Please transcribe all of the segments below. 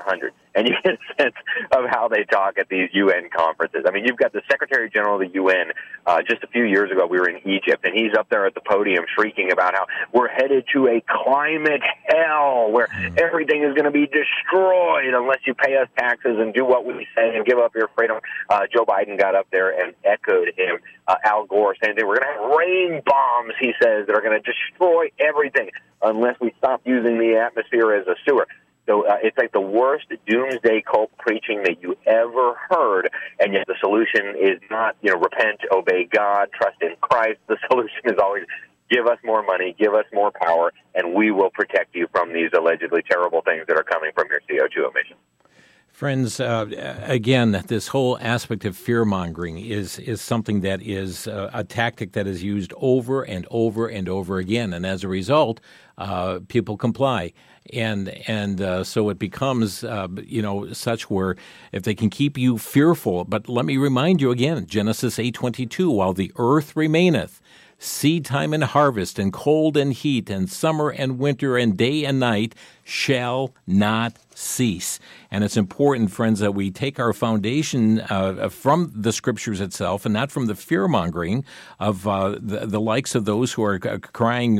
100. And you get a sense of how they talk at these UN conferences. I mean, you've got the Secretary General of the UN. Just a few years ago, we were in Egypt, and he's up there at the podium shrieking about how we're headed to a climate hell where everything is going to be destroyed unless you pay us taxes and do what we say and give up your freedom. Joe Biden got up there and echoed him. Al Gore saying we're going to have rain bombs, he says, that are going to destroy everything unless we stop using the atmosphere as a sewer. So it's like the worst doomsday cult preaching that you ever heard, and yet the solution is not, repent, obey God, trust in Christ. The solution is always give us more money, give us more power, and we will protect you from these allegedly terrible things that are coming from your CO2 emissions. Friends, again, this whole aspect of fear-mongering is something that is a tactic that is used over and over and over again, and as a result, people comply. And so it becomes, such where if they can keep you fearful. But let me remind you again, Genesis 8:22, while the earth remaineth, seed time and harvest, and cold and heat, and summer and winter, and day and night shall not cease. And it's important, friends, that we take our foundation from the Scriptures itself and not from the fear-mongering of the likes of those who are crying,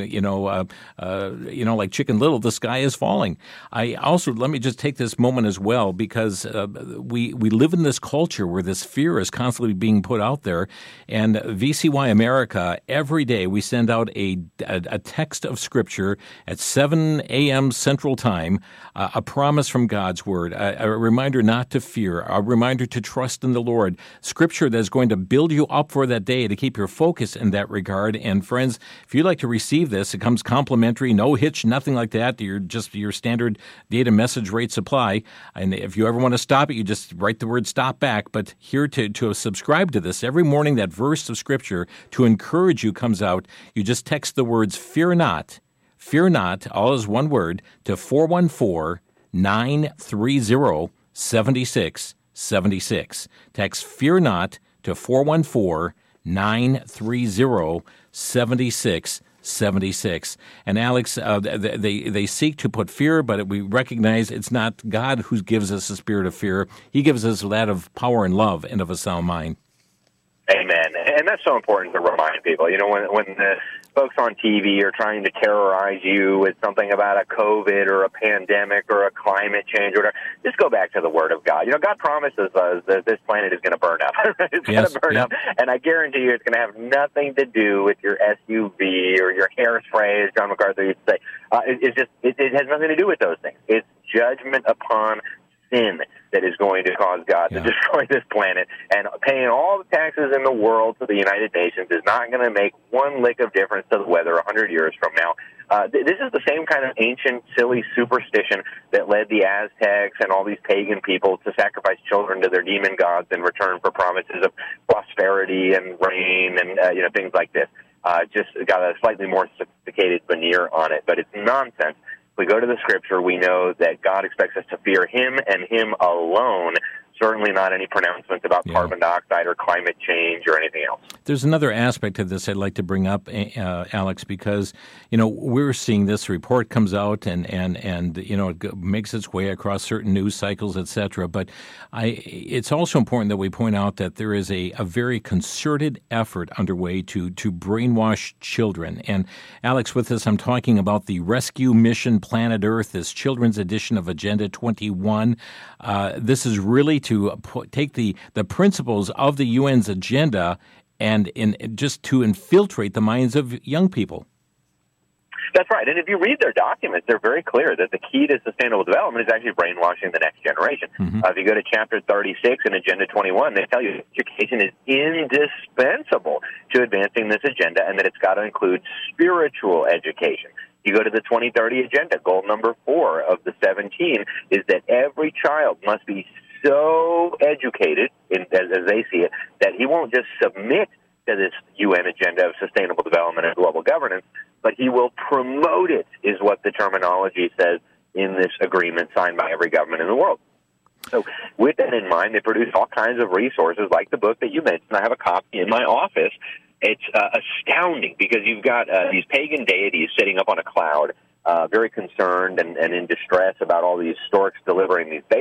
like Chicken Little, the sky is falling. Let me just take this moment as well, because we live in this culture where this fear is constantly being put out there. And VCY America, every day we send out a text of Scripture at 7 a.m. Central Time, a promise from God's Word, a reminder not to fear, a reminder to trust in the Lord, Scripture that's going to build you up for that day, to keep your focus in that regard. And friends, if you'd like to receive this, it comes complimentary, no hitch, nothing like that. Your standard data message rate supply. And if you ever want to stop it, you just write the word stop back. But here to subscribe to this, every morning that verse of Scripture to encourage you comes out. You just text the words fear not, all is one word, to 414-930-7676. Text fear not to 414-930-7676. And Alex, they seek to put fear, but we recognize it's not God who gives us a spirit of fear. He gives us that of power and love and of a sound mind. Amen. And that's so important to remind people. When the folks on TV are trying to terrorize you with something about a COVID or a pandemic or a climate change or whatever, just go back to the Word of God. God promises us that this planet is going to burn up. It's going to burn up. And I guarantee you it's going to have nothing to do with your SUV or your hairspray, as John MacArthur used to say. It has nothing to do with those things. It's judgment upon sin that is going to cause God to destroy this planet. And paying all the taxes in the world to the United Nations is not going to make one lick of difference to the weather 100 years from now. This is the same kind of ancient, silly superstition that led the Aztecs and all these pagan people to sacrifice children to their demon gods in return for promises of prosperity and rain and things like this. Just got a slightly more sophisticated veneer on it, but it's nonsense. If we go to the Scripture, we know that God expects us to fear Him and Him alone, certainly not any pronouncements about carbon dioxide or climate change or anything else. There's another aspect of this I'd like to bring up, Alex, because, we're seeing this report comes out and it makes its way across certain news cycles, et cetera. But it's also important that we point out that there is a very concerted effort underway to brainwash children. And, Alex, with this, I'm talking about the Rescue Mission Planet Earth, this children's edition of Agenda 21. This is really to take the principles of the UN's agenda and just to infiltrate the minds of young people. That's right. And if you read their documents, they're very clear that the key to sustainable development is actually brainwashing the next generation. If you go to Chapter 36 in Agenda 21, they tell you education is indispensable to advancing this agenda and that it's got to include spiritual education. You go to the 2030 Agenda, goal number 4 of the 17 is that every child must be so educated, as they see it, that he won't just submit to this UN agenda of sustainable development and global governance, but he will promote it, is what the terminology says in this agreement signed by every government in the world. So with that in mind, they produce all kinds of resources like the book that you mentioned. I have a copy in my office. It's astounding because you've got these pagan deities sitting up on a cloud very concerned and in distress about all these storks delivering these